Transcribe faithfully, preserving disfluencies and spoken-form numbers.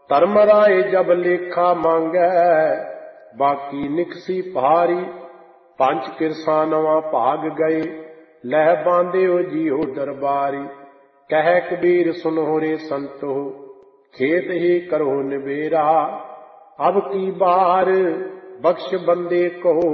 धर्म राय जब लेखा मांगै, बाकी निकसी पहारी। पंच किरसानवा भाग गए, लह बांध्यो जियो दरबारी। कह कबीर सुनो रे संतो, खेत ही करो निबेरा। अब की बार बख्श बंदे को,